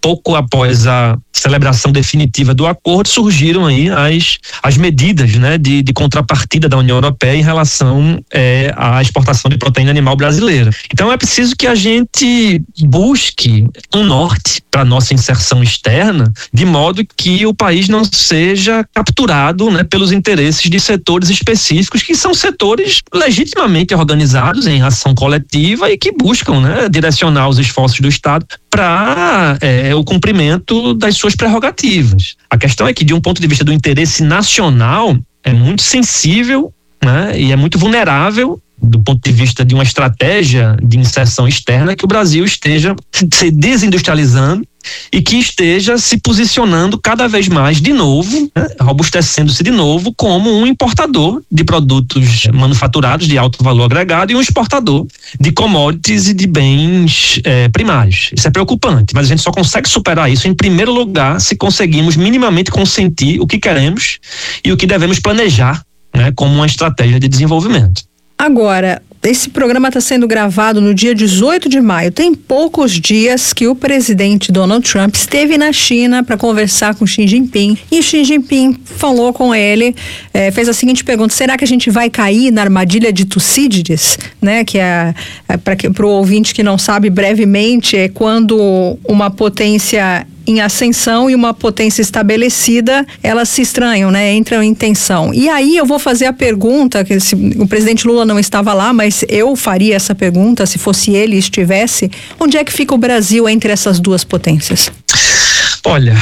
pouco após a celebração definitiva do acordo, surgiram aí as medidas, né, de contrapartida da União Europeia em relação à exportação de proteína animal brasileira. Então é preciso que a gente busque um norte para nossa inserção externa, de modo que o país não seja capturado, né, pelos interesses de setores específicos, que são setores legitimamente organizados em ação coletiva e que buscam, né, direcionar os esforços do Estado para o cumprimento das suas prerrogativas. A questão é que, de um ponto de vista do interesse nacional, é muito sensível, né, e é muito vulnerável do ponto de vista de uma estratégia de inserção externa, que o Brasil esteja se desindustrializando e que esteja se posicionando cada vez mais de novo, né, robustecendo-se de novo como um importador de produtos manufaturados de alto valor agregado e um exportador de commodities e de bens primários. Isso é preocupante, mas a gente só consegue superar isso, em primeiro lugar, se conseguirmos minimamente consentir o que queremos e o que devemos planejar, né, como uma estratégia de desenvolvimento. Agora, esse programa está sendo gravado no dia 18 de maio. Tem poucos dias que o presidente Donald Trump esteve na China para conversar com Xi Jinping. E Xi Jinping falou com ele, fez a seguinte pergunta: será que a gente vai cair na armadilha de Tucídides? Né? Que para o ouvinte que não sabe, brevemente, é quando uma potência em ascensão e uma potência estabelecida, elas se estranham, né? Entram em tensão. E aí eu vou fazer a pergunta, que o presidente Lula não estava lá, mas eu faria essa pergunta, se fosse ele e estivesse: onde é que fica o Brasil entre essas duas potências? Olha,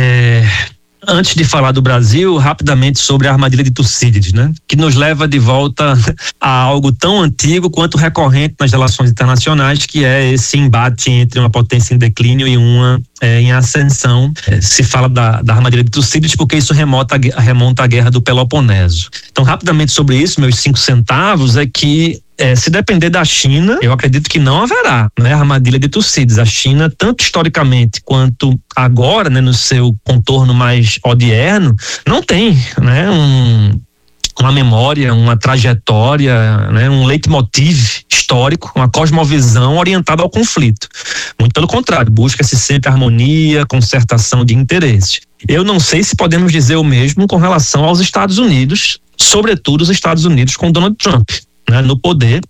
antes de falar do Brasil, rapidamente sobre a armadilha de Tucídides, né? Que nos leva de volta a algo tão antigo quanto recorrente nas relações internacionais, que é esse embate entre uma potência em declínio e uma em ascensão. Se fala da armadilha de Tucídides porque isso remonta à guerra do Peloponeso. Então, rapidamente sobre isso, meus 5 centavos é que se depender da China, eu acredito que não haverá, né, armadilha de Tucídides. A China, tanto historicamente quanto agora, né, no seu contorno mais odierno, não tem, né, uma memória, uma trajetória, né, um leitmotiv histórico, uma cosmovisão orientada ao conflito. Muito pelo contrário, busca-se sempre harmonia, concertação de interesses. Eu não sei se podemos dizer o mesmo com relação aos Estados Unidos, sobretudo os Estados Unidos com Donald Trump, né, no poder,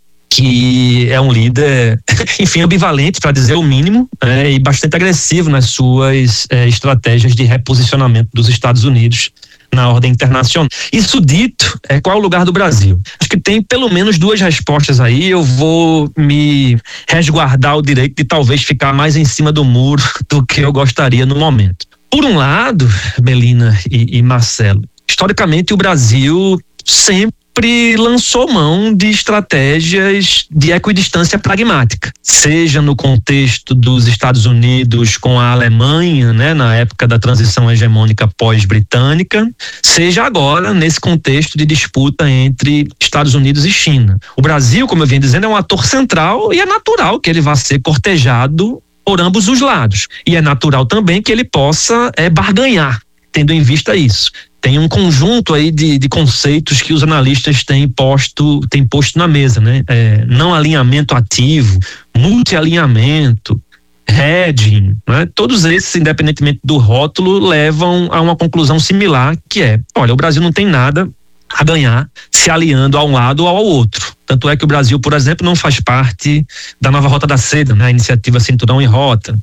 que é um líder, enfim, ambivalente, para dizer o mínimo, e bastante agressivo nas suas estratégias de reposicionamento dos Estados Unidos na ordem internacional. Isso dito, qual é o lugar do Brasil? Acho que tem pelo menos 2 respostas aí. Eu vou me resguardar o direito de talvez ficar mais em cima do muro do que eu gostaria no momento. Por um lado, Melina e Marcelo, historicamente o Brasil sempre lançou mão de estratégias de equidistância pragmática, seja no contexto dos Estados Unidos com a Alemanha, né, na época da transição hegemônica pós-britânica, seja agora nesse contexto de disputa entre Estados Unidos e China. O Brasil, como eu venho dizendo, é um ator central e é natural que ele vá ser cortejado por ambos os lados. E é natural também que ele possa barganhar, tendo em vista isso. Tem um conjunto aí de conceitos que os analistas têm posto na mesa, né? Não alinhamento ativo, multialinhamento, hedging, né? Todos esses, independentemente do rótulo, levam a uma conclusão similar, que olha, o Brasil não tem nada a ganhar se aliando a um lado ou ao outro. Tanto é que o Brasil, por exemplo, não faz parte da nova Rota da Seda, né? A iniciativa Cinturão em Rota.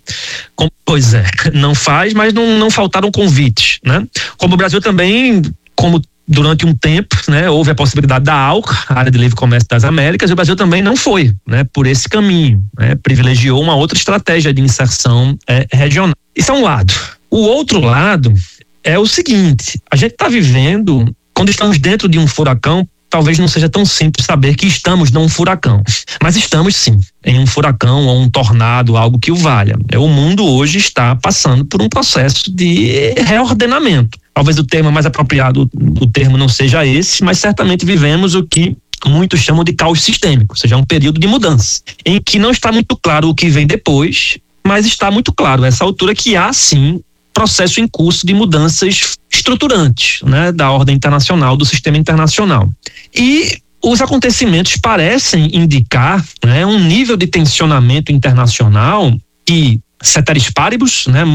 Pois não faz, mas não faltaram convites, né? Como o Brasil também, como durante um tempo, né, houve a possibilidade da ALCA, a Área de Livre Comércio das Américas, e o Brasil também não foi, né, por esse caminho, né? Privilegiou uma outra estratégia de inserção regional. Isso é um lado. O outro lado é o seguinte: a gente está vivendo, quando estamos dentro de um furacão, talvez não seja tão simples saber que estamos num furacão, mas estamos sim em um furacão ou um tornado, algo que o valha. O mundo hoje está passando por um processo de reordenamento. Talvez o termo mais apropriado, o termo não seja esse, mas certamente vivemos o que muitos chamam de caos sistêmico, ou seja, um período de mudança, em que não está muito claro o que vem depois, mas está muito claro a essa altura que há sim processo em curso de mudanças estruturantes, né, da ordem internacional, do sistema internacional. E os acontecimentos parecem indicar, né, um nível de tensionamento internacional que, ceteris paribus, né,